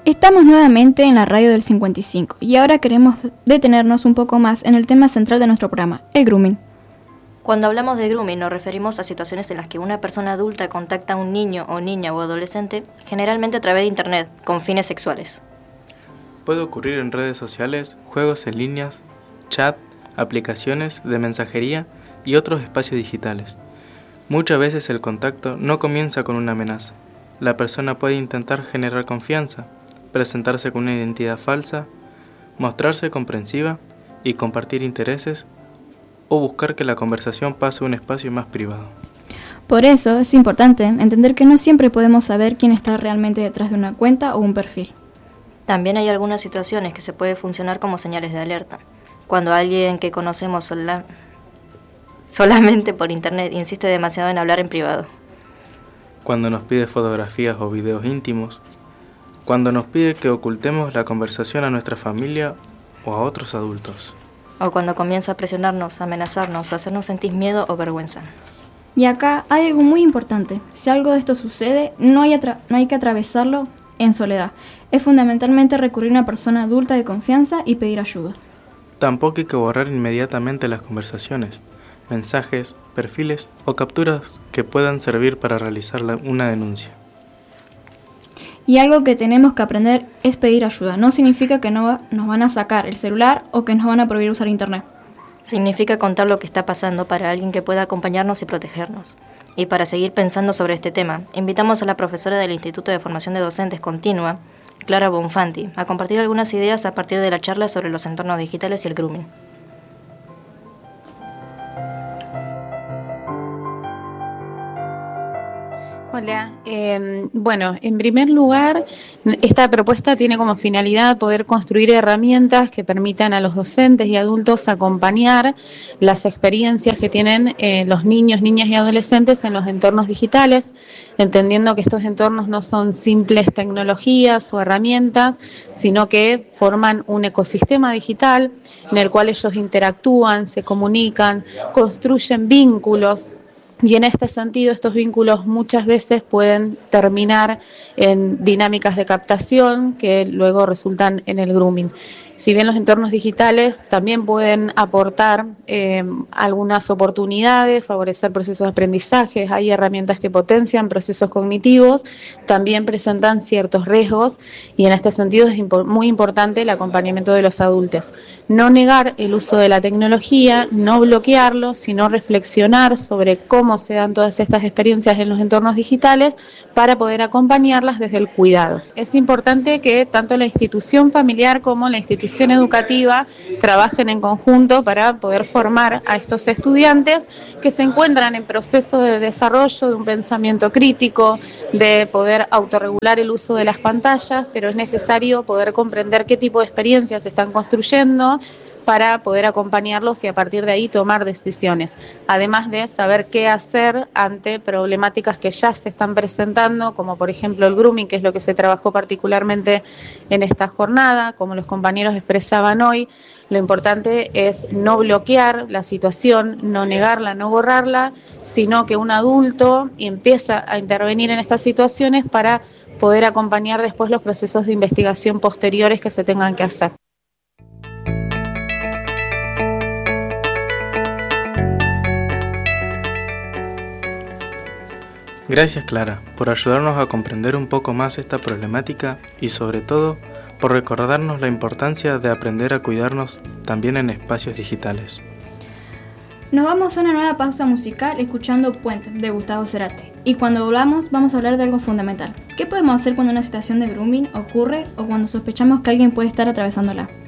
Estamos nuevamente en la radio del 55 y ahora queremos detenernos un poco más en el tema central de nuestro programa, el grooming. Cuando hablamos de grooming nos referimos a situaciones en las que una persona adulta contacta a un niño o niña o adolescente, generalmente a través de internet, con fines sexuales. Puede ocurrir en redes sociales, juegos en línea, chat, aplicaciones de mensajería y otros espacios digitales. Muchas veces el contacto no comienza con una amenaza. La persona puede intentar generar confianza, presentarse con una identidad falsa, mostrarse comprensiva y compartir intereses o buscar que la conversación pase a un espacio más privado. Por eso es importante entender que no siempre podemos saber quién está realmente detrás de una cuenta o un perfil. También hay algunas situaciones que se puede funcionar como señales de alerta. Cuando alguien que conocemos solamente por internet insiste demasiado en hablar en privado. Cuando nos pide fotografías o videos íntimos. Cuando nos pide que ocultemos la conversación a nuestra familia o a otros adultos. O cuando comienza a presionarnos, amenazarnos o hacernos sentir miedo o vergüenza. Y acá hay algo muy importante. Si algo de esto sucede, no hay que atravesarlo en soledad. Es fundamentalmente recurrir a una persona adulta de confianza y pedir ayuda. Tampoco hay que borrar inmediatamente las conversaciones, mensajes, perfiles o capturas que puedan servir para realizar una denuncia. Y algo que tenemos que aprender es pedir ayuda. No significa que nos van a sacar el celular o que nos van a prohibir usar internet. Significa contar lo que está pasando para alguien que pueda acompañarnos y protegernos. Y para seguir pensando sobre este tema, invitamos a la profesora del Instituto de Formación de Docentes Continua, Clara Bonfanti, a compartir algunas ideas a partir de la charla sobre los entornos digitales y el grooming. Hola, bueno, en primer lugar, esta propuesta tiene como finalidad poder construir herramientas que permitan a los docentes y adultos acompañar las experiencias que tienen los niños, niñas y adolescentes en los entornos digitales, entendiendo que estos entornos no son simples tecnologías o herramientas, sino que forman un ecosistema digital en el cual ellos interactúan, se comunican, construyen vínculos. Y en este sentido, estos vínculos muchas veces pueden terminar en dinámicas de captación que luego resultan en el grooming. Si bien los entornos digitales también pueden aportar algunas oportunidades, favorecer procesos de aprendizaje, hay herramientas que potencian procesos cognitivos, también presentan ciertos riesgos y en este sentido es muy importante el acompañamiento de los adultos. No negar el uso de la tecnología, no bloquearlo, sino reflexionar sobre cómo se dan todas estas experiencias en los entornos digitales para poder acompañarlas desde el cuidado. Es importante que tanto la institución familiar como la institución educativa trabajen en conjunto para poder formar a estos estudiantes que se encuentran en proceso de desarrollo de un pensamiento crítico, de poder autorregular el uso de las pantallas, pero es necesario poder comprender qué tipo de experiencias se están construyendo para poder acompañarlos y a partir de ahí tomar decisiones, además de saber qué hacer ante problemáticas que ya se están presentando, como por ejemplo el grooming, que es lo que se trabajó particularmente en esta jornada, como los compañeros expresaban hoy. Lo importante es no bloquear la situación, no negarla, no borrarla, sino que un adulto empieza a intervenir en estas situaciones para poder acompañar después los procesos de investigación posteriores que se tengan que hacer. Gracias, Clara, por ayudarnos a comprender un poco más esta problemática y sobre todo por recordarnos la importancia de aprender a cuidarnos también en espacios digitales. Nos vamos a una nueva pausa musical escuchando Puente de Gustavo Cerati. Y cuando volvamos vamos a hablar de algo fundamental. ¿Qué podemos hacer cuando una situación de grooming ocurre o cuando sospechamos que alguien puede estar atravesándola?